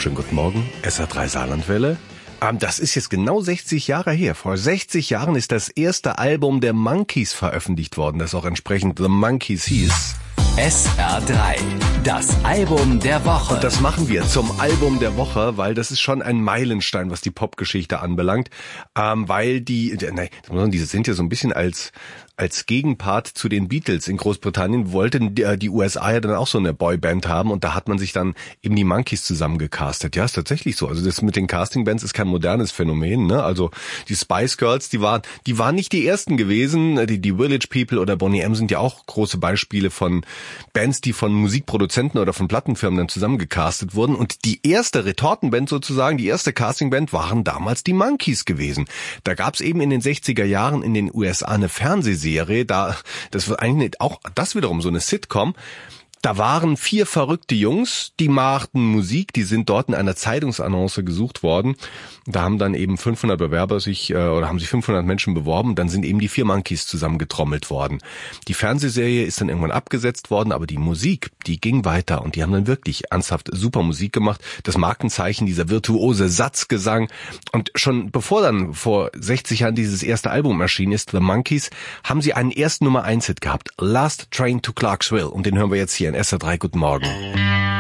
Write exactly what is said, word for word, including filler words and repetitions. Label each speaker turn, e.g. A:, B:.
A: Schönen guten Morgen, S R drei Saarlandwelle. Ähm, das ist jetzt genau sechzig Jahre her. Vor sechzig Jahren ist das erste Album der Monkees veröffentlicht worden, das auch entsprechend The Monkees hieß.
B: S R drei, das Album der Woche.
A: Und das machen wir zum Album der Woche, weil das ist schon ein Meilenstein, was die Popgeschichte anbelangt. Ähm, weil die, nein, die sind ja so ein bisschen als als Gegenpart zu den Beatles in Großbritannien wollten die, die U S A ja dann auch so eine Boyband haben und da hat man sich dann eben die Monkees zusammengecastet. Ja, ist tatsächlich so. Also das mit den Castingbands ist kein modernes Phänomen, ne? Also die Spice Girls, die waren, die waren nicht die ersten gewesen. Die, die Village People oder Boney M sind ja auch große Beispiele von Bands, die von Musikproduzenten oder von Plattenfirmen dann zusammengecastet wurden. Und die erste Retortenband sozusagen, die erste Castingband waren damals die Monkees gewesen. Da gab's eben in den sechziger Jahren in den U S A eine Fernsehserie. Serie, da, das war eigentlich auch das wiederum so eine Sitcom. Da waren vier verrückte Jungs, die machten Musik, die sind dort in einer Zeitungsannonce gesucht worden. Da haben dann eben fünfhundert Bewerber sich, äh, oder haben sich fünfhundert Menschen beworben, dann sind eben die vier Monkees zusammengetrommelt worden. Die Fernsehserie ist dann irgendwann abgesetzt worden, aber die Musik, die ging weiter und die haben dann wirklich ernsthaft super Musik gemacht. Das Markenzeichen, dieser virtuose Satzgesang. Und schon bevor dann vor sechzig Jahren dieses erste Album erschienen ist, The Monkees, haben sie einen ersten Nummer eins Hit gehabt, Last Train to Clarksville. Und den hören wir jetzt hier in S R drei. Guten Morgen.